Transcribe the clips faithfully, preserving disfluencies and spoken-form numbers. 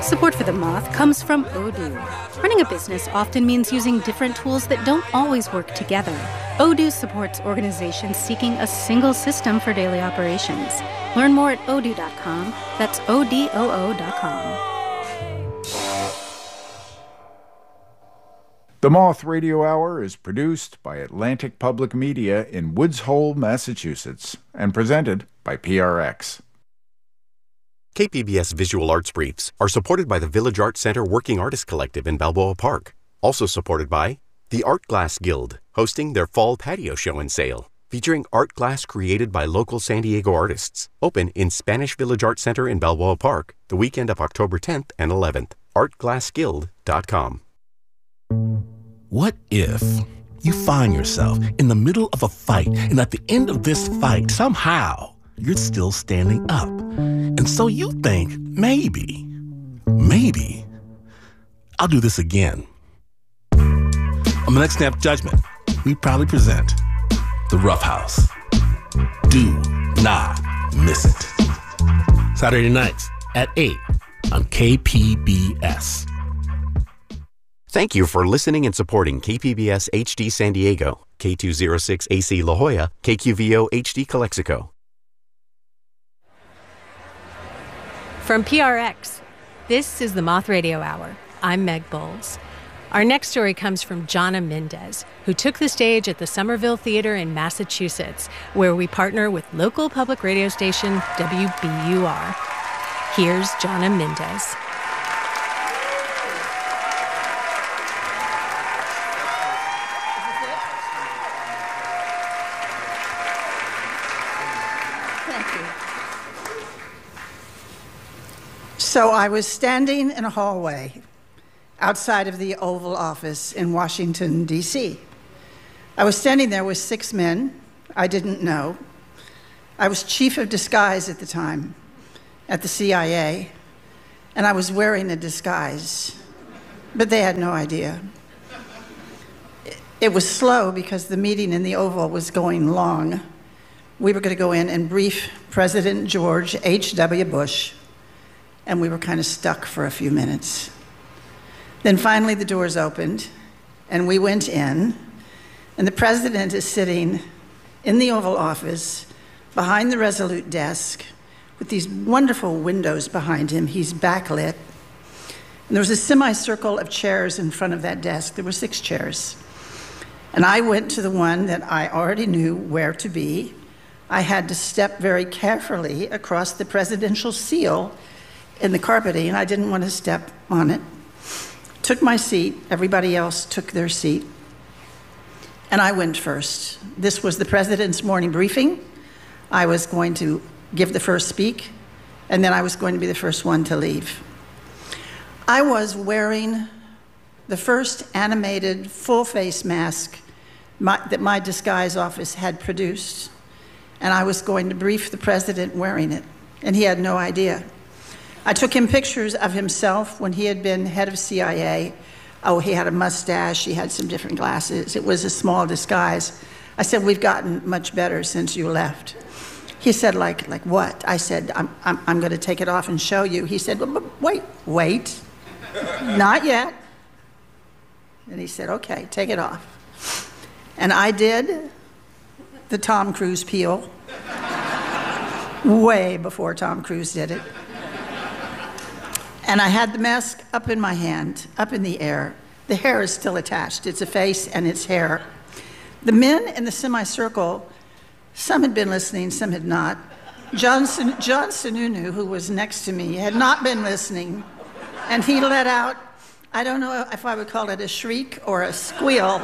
Support for The Moth comes from Odoo. Running a business often means using different tools that don't always work together. Odoo supports organizations seeking a single system for daily operations. Learn more at odoo dot com. That's O D O O dot com. The Moth Radio Hour is produced by Atlantic Public Media in Woods Hole, Massachusetts, and presented by P R X. K P B S Visual Arts Briefs are supported by the Village Arts Center Working Artists Collective in Balboa Park. Also supported by the Art Glass Guild, hosting their fall patio show and sale, featuring art glass created by local San Diego artists. Open in Spanish Village Arts Center in Balboa Park the weekend of October tenth and eleventh. art glass guild dot com. What if you find yourself in the middle of a fight, and at the end of this fight, somehow, you're still standing up? And so you think, maybe, maybe, I'll do this again. On the next Snap Judgment, we proudly present The Rough House. Do not miss it. Saturday nights at eight on K P B S. Thank you for listening and supporting K P B S H D San Diego, K two oh six A C La Jolla, K Q V O H D Calexico. From P R X, this is the Moth Radio Hour. I'm Meg Bowles. Our next story comes from Jana Mendez, who took the stage at the Somerville Theater in Massachusetts, where we partner with local public radio station W B U R. Here's Jana Mendez. So I was standing in a hallway outside of the Oval Office in Washington, D C I was standing there with six men I didn't know. I was chief of disguise at the time at the C I A, and I was wearing a disguise, but they had no idea. It was slow because the meeting in the Oval was going long. We were going to go in and brief President George H W Bush, and we were kind of stuck for a few minutes. Then finally the doors opened, and we went in, and the president is sitting in the Oval Office behind the Resolute desk with these wonderful windows behind him. He's backlit. And there was a semicircle of chairs in front of that desk. There were six chairs. And I went to the one that I already knew where to be. I had to step very carefully across the presidential seal in the carpeting, and I didn't want to step on it. Took my seat, everybody else took their seat, and I went first. This was the president's morning briefing. I was going to give the first speak, and then I was going to be the first one to leave. I was wearing the first animated full-face mask my, that my disguise office had produced, and I was going to brief the president wearing it, and he had no idea. I took him pictures of himself when he had been head of C I A. Oh, he had a mustache, he had some different glasses. It was a small disguise. I said, we've gotten much better since you left. He said, like, like what? I said, I'm, I'm, I'm gonna take it off and show you. He said, wait, wait, not yet. And he said, okay, take it off. And I did the Tom Cruise peel, way before Tom Cruise did it. And I had the mask up in my hand, up in the air. The hair is still attached. It's a face and it's hair. The men in the semicircle, some had been listening, some had not. John, John Sununu, who was next to me, had not been listening. And he let out, I don't know if I would call it a shriek or a squeal.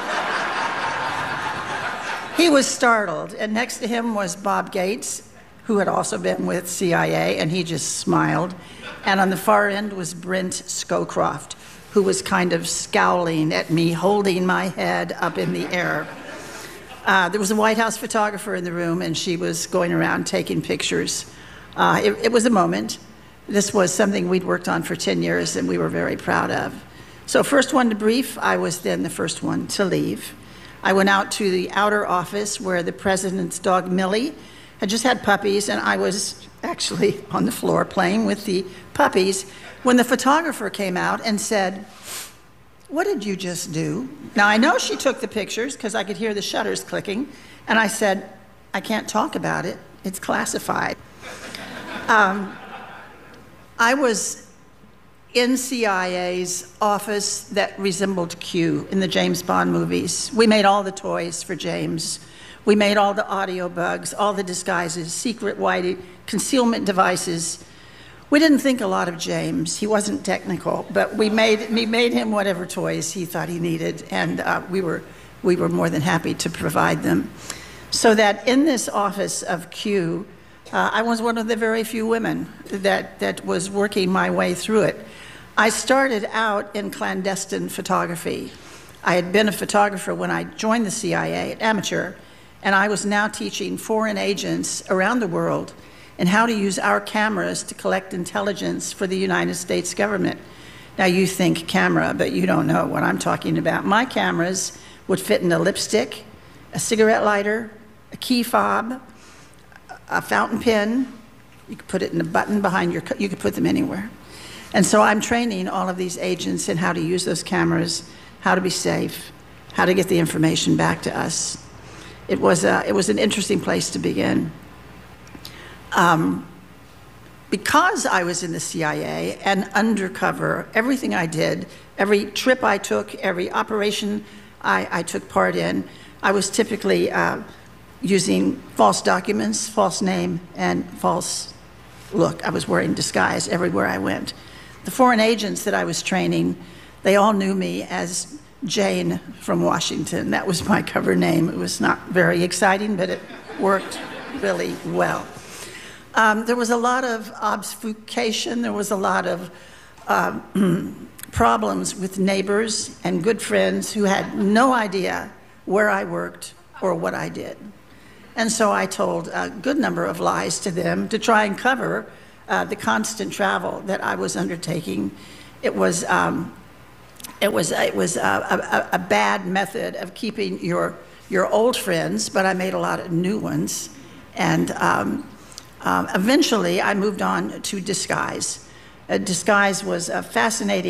He was startled. And next to him was Bob Gates, who had also been with C I A, and he just smiled. And on the far end was Brent Scowcroft, who was kind of scowling at me, holding my head up in the air. Uh, there was a White House photographer in the room, and she was going around taking pictures. Uh, it, it was a moment. This was something we'd worked on for ten years, and we were very proud of. So first one to brief, I was then the first one to leave. I went out to the outer office where the president's dog, Millie, had just had puppies, and I was actually on the floor playing with the puppies when the photographer came out and said, "What did you just do?" Now, I know she took the pictures because I could hear the shutters clicking, and I said, "I can't talk about it. It's classified." Um, I was in C I A's office that resembled Q in the James Bond movies. We made all the toys for James. We made all the audio bugs, all the disguises, secret whitey, concealment devices. We didn't think a lot of James. He wasn't technical, but we made, we made him whatever toys he thought he needed, and uh, we were, we were more than happy to provide them. So that in this office of Q, uh, I was one of the very few women that, that was working my way through it. I started out in clandestine photography. I had been a photographer when I joined the C I A, amateur, and I was now teaching foreign agents around the world and how to use our cameras to collect intelligence for the United States government. Now you think camera, but you don't know what I'm talking about. My cameras would fit in a lipstick, a cigarette lighter, a key fob, a fountain pen. You could put it in a button behind your, you could put them anywhere. And so I'm training all of these agents in how to use those cameras, how to be safe, how to get the information back to us. It was, a, it was an interesting place to begin. Um, because I was in the C I A and undercover, everything I did, every trip I took, every operation I, I took part in, I was typically uh, using false documents, false name, and false look. I was wearing disguise everywhere I went. The foreign agents that I was training, they all knew me as Jane from Washington. That was my cover name. It was not very exciting, but it worked really well. Um, there was a lot of obfuscation. There was a lot of uh, problems with neighbors and good friends who had no idea where I worked or what I did. And so I told a good number of lies to them to try and cover uh, the constant travel that I was undertaking. It was, um, it was, it was a, a, a bad method of keeping your, your old friends, but I made a lot of new ones. And um, Um, eventually, I moved on to disguise. Uh, disguise was a fascinating